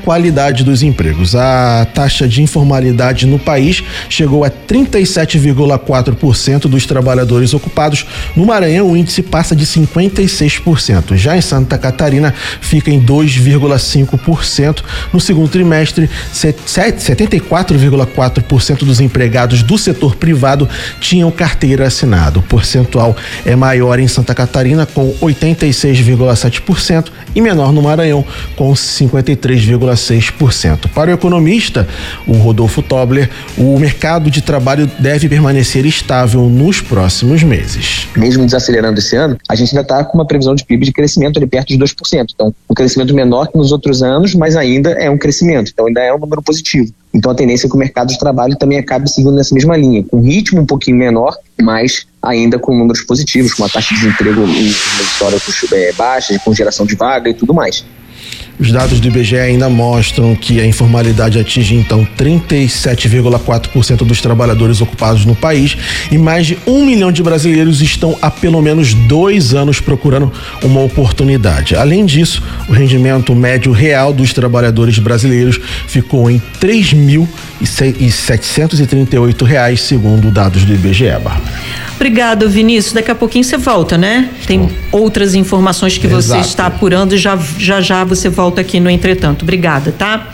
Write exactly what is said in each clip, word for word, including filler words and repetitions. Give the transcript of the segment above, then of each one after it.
qualidade dos empregos. A taxa de informalidade no país chegou a trinta e sete vírgula quatro por cento dos trabalhadores ocupados. No Maranhão, o índice passa de cinquenta e seis por cento. Já em Santa Catarina, fica em dois vírgula cinco por cento. No segundo trimestre, setenta e quatro vírgula quatro por cento dos empregados do setor privado tinham carteira assinada. O percentual é maior em Santa Catarina, com oitenta e seis vírgula sete por cento, e menor no Maranhão, com cinquenta e três vírgula seis por cento. Para o economista, o Rodolfo Tobler, o mercado de trabalho deve permanecer estável nos próximos meses. Mesmo desacelerando esse ano, a gente ainda está com uma previsão de P I B de crescimento ali perto de dois por cento. Então, um crescimento menor que nos outros anos, mas ainda é um crescimento. Então, ainda é um número positivo. Então, a tendência é que o mercado de trabalho também acabe seguindo nessa mesma linha, com ritmo um pouquinho menor, mas ainda com números positivos, com uma taxa de desemprego históricos é, baixa, com geração de vaga e tudo mais. Os dados do I B G E ainda mostram que a informalidade atinge então trinta e sete vírgula quatro por cento dos trabalhadores ocupados no país e mais de um milhão de brasileiros estão há pelo menos dois anos procurando uma oportunidade. Além disso, o rendimento médio real dos trabalhadores brasileiros ficou em três mil setecentos e trinta e oito reais, segundo dados do I B G E, Bárbara. Obrigado, Vinícius. Daqui a pouquinho você volta, né? Tem outras informações que Exato. Você está apurando e já, já já você volta aqui no Entretanto. Obrigada, tá?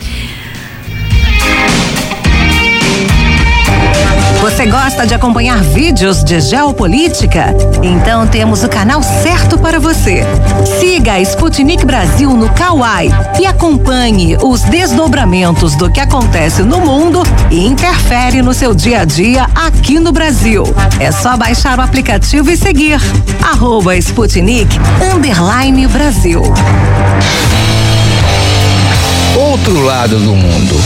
Você gosta de acompanhar vídeos de geopolítica? Então temos o canal certo para você. Siga a Sputnik Brasil no Kawai e acompanhe os desdobramentos do que acontece no mundo e interfere no seu dia a dia aqui no Brasil. É só baixar o aplicativo e seguir arroba Sputnik underline Brasil. Outro lado do mundo.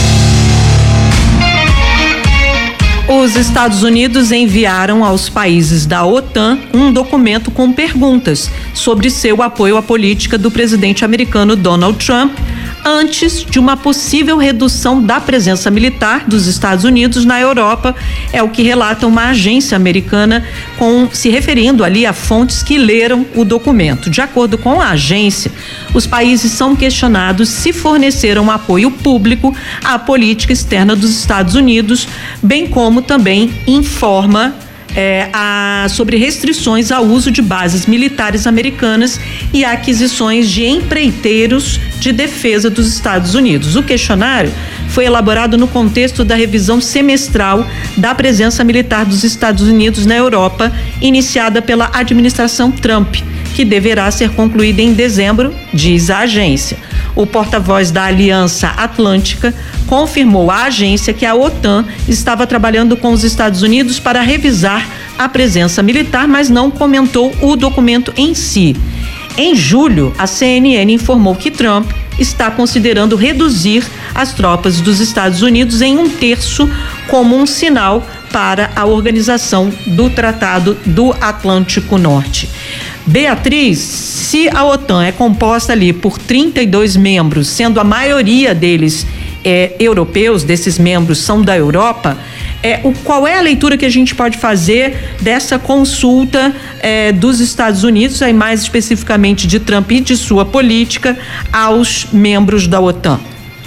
Os Estados Unidos enviaram aos países da OTAN um documento com perguntas sobre seu apoio à política do presidente americano Donald Trump antes de uma possível redução da presença militar dos Estados Unidos na Europa, é o que relata uma agência americana com, se referindo ali a fontes que leram o documento. De acordo com a agência, os países são questionados se forneceram apoio público à política externa dos Estados Unidos, bem como também informa É, a, sobre restrições ao uso de bases militares americanas e aquisições de empreiteiros de defesa dos Estados Unidos. O questionário foi elaborado no contexto da revisão semestral da presença militar dos Estados Unidos na Europa, iniciada pela administração Trump, que deverá ser concluída em dezembro, diz a agência. O porta-voz da Aliança Atlântica confirmou à agência que a OTAN estava trabalhando com os Estados Unidos para revisar a presença militar, mas não comentou o documento em si. Em julho, a C N N informou que Trump está considerando reduzir as tropas dos Estados Unidos em um terço como um sinal para a organização do Tratado do Atlântico Norte. Beatriz, se a OTAN é composta ali por trinta e dois membros, sendo a maioria deles é, europeus, desses membros são da Europa, é, o, qual é a leitura que a gente pode fazer dessa consulta é, dos Estados Unidos, aí mais especificamente de Trump e de sua política, aos membros da OTAN?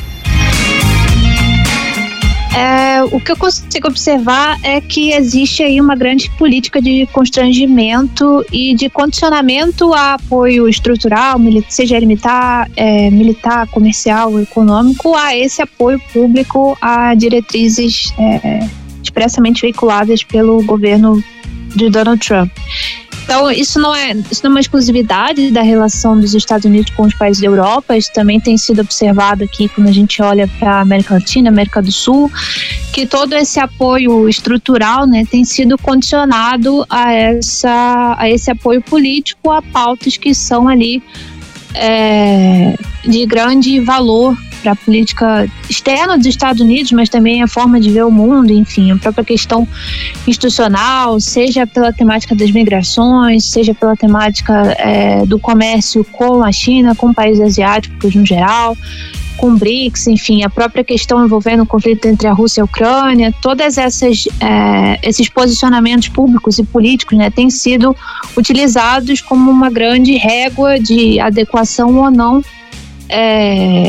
É, o que eu consigo observar é que existe aí uma grande política de constrangimento e de condicionamento a apoio estrutural, seja ele militar, é, militar, comercial, econômico, a esse apoio público a diretrizes é, expressamente veiculadas pelo governo de Donald Trump. Então, isso não é, isso não é uma exclusividade da relação dos Estados Unidos com os países da Europa, isso também tem sido observado aqui quando a gente olha para a América Latina, América do Sul, que todo esse apoio estrutural, né, tem sido condicionado a, essa, a esse apoio político, a pautas que são ali é, de grande valor para a política externa dos Estados Unidos, mas também a forma de ver o mundo, enfim, a própria questão institucional, seja pela temática das migrações, seja pela temática é, do comércio com a China, com países asiáticos no geral, com o BRICS, enfim, a própria questão envolvendo o conflito entre a Rússia e a Ucrânia, todas essas é, esses posicionamentos públicos e políticos, né, têm sido utilizados como uma grande régua de adequação ou não é,